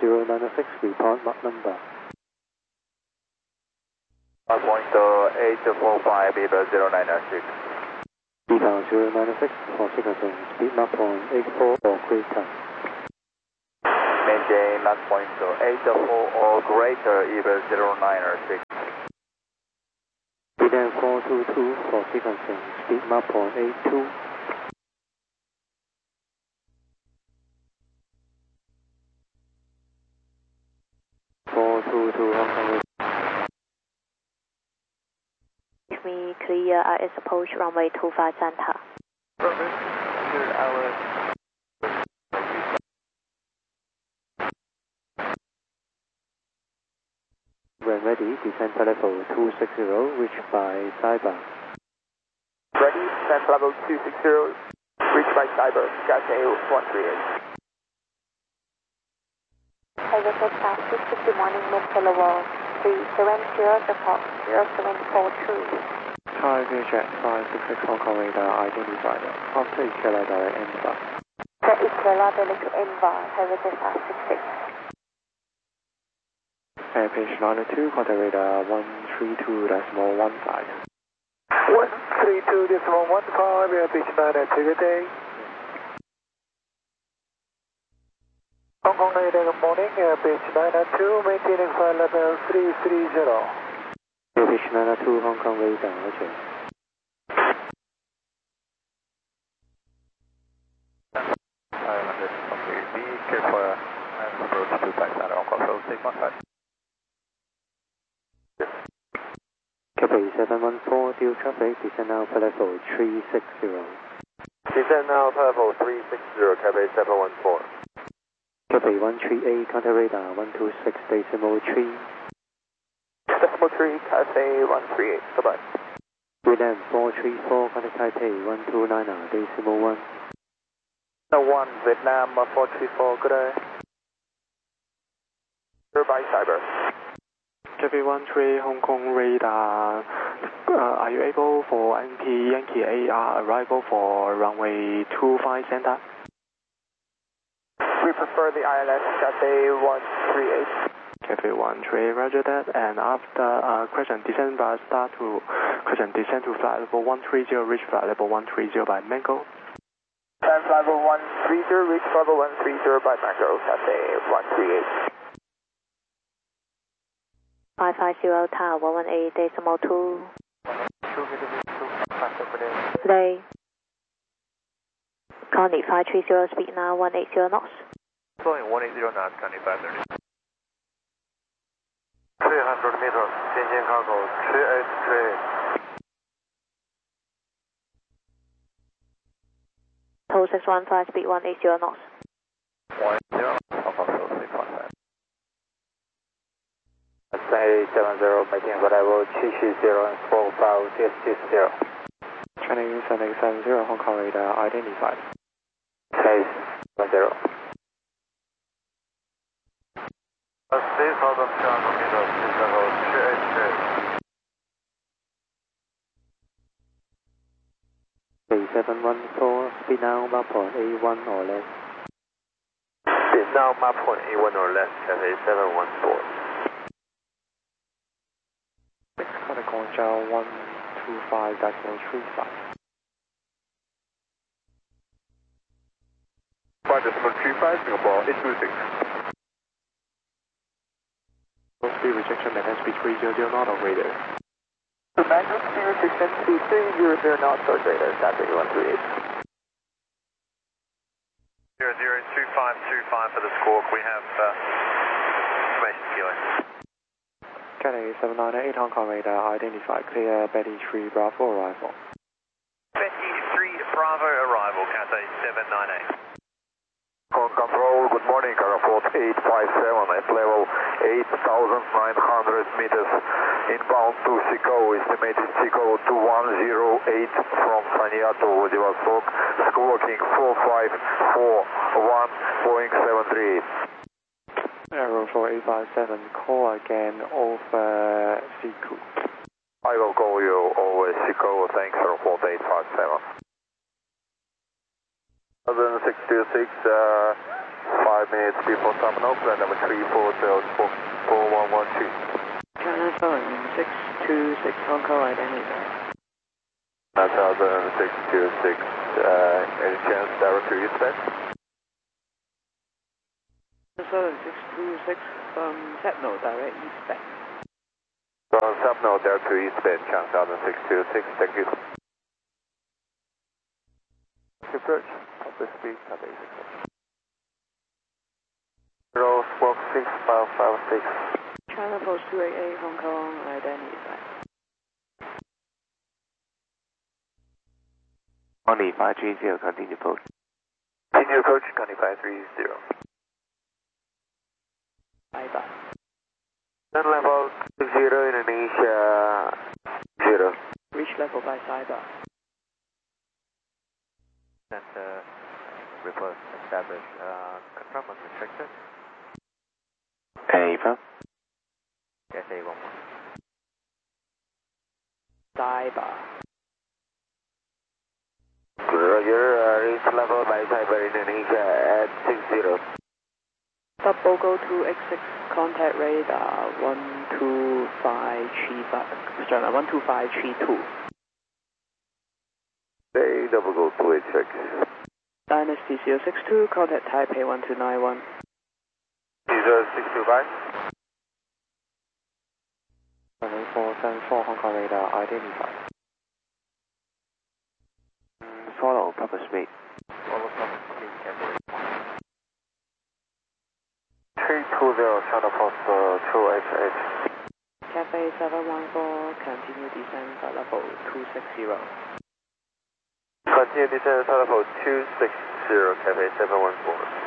096, report Mach number. 1.845, Beaver 0996. Beaver 096, for sequencing, speed Mach 0.84 or greater. Maintain Mach 0.84 or greater, Beaver 0996. VLAN 422, for sequencing, speed Mach 0.82. Me clear IS approach runway 25 center. When ready, descend to level 260, reach by Cyber. Ready, descend level 260, reach by Cyber, Cathay 138. Pegasus South 650 morning, mid to level 370, default 0742. Thai Jet 566 Hong Kong radar identified. After Ikela direct Enva. The Ikela direct Enva, Pegasus South 66. Page 92, contact radar 132.15. 132.15, page 92, good day. Hong Kong radar, good morning, page 92, maintaining flight level 330. Page 92, Hong Kong radar, roger. Be careful and approach to backside Hong Kong, so take my side. Cathay 714, deal traffic, descend now for level 360. Descend now for level 360, Cathay 714. Cathay 138, contact radar 126, decimal 3. Decimal 3, Cathay 138, goodbye. VLAN 434, contact Taipei 1299, decimal 1. 1, Vietnam 434, good day. Goodbye, Cyber. Cathay 13, Hong Kong radar. Are you able for NP Yankee AR arrival for runway 25 center? We prefer the ILS Cathay 138. Cathay 13, roger that. And after crescent descent by start to crescent descent to flight level 130, reach flight level 130 by Mango. Descent level 130, reach level 130 by Mango, Cathay 138. 550 Tower 118 decimal 2. Today. Connie 530, speed now 180 knots. Going 180 knots, Connie 530. 300 meters, Tianjin cargo 3838. Tower 615, speed 180 knots. 180, Hong Kong 615. Say 70, making for level 260 and 4560. Chinese 770, Hong Kong radar identified. Say 70. 3,200 meters, level 288. Bay 714, speed now Mach 0.81 or less. Speed now Mach 0.81 or less, Cathay 714. Contact Guangzhou 125.35. 5.35, Singapore 826. Speed rejection and speed 300 knot or greater. The maximum speed restriction speed 300 knots or greater, Cathay 138. 002525 for the squawk, we have information skewing. Cathay 798, Hong Kong radar identified. Clear Betty 3 Bravo arrival. Betty 3 Bravo arrival, Cathay 798. Control, good morning, Aeroport 857 at level 8,900 meters. Inbound to Chicago, estimated Chicago 2108 from Saniato, Vladivostok. Squawking 4541, Boeing 738. Aero 4857, call again over Siku. I will call you over Chicago, thanks, Aeroport 857. 626, 5 minutes before terminal, flight number 3404113. China Southern 626 Hong Kong identity. Southern 626, any chance direct to eastbound? Southern 626 from Sapno, direct eastbound. From Sapno direct to eastbound, China Southern 626, thank you. Approach, top the speed, top 86. 04656. China Post 288 Hong Kong identity. Only 530, continue approach. Continue approach, 2530. Bye-bye. Then level 0 Indonesia 0. Reach level by Cyber. Center report established. Confirm on restricted. Affirm. Yes, A1. Cyber. Roger, reach level by Cyber Indonesia at 60. Double go to X6, contact radar 12535, sorry, 12532. Bay double go to H6. Dynasty 062, contact Taipei 1291. 0625. 474 Hong Kong radar identified. Follow proper speed. Follow proper speed, Cafe 320, China Post 288. Cafe 714, continue descent at level 260. Continue descent at level 260, Cafe 714.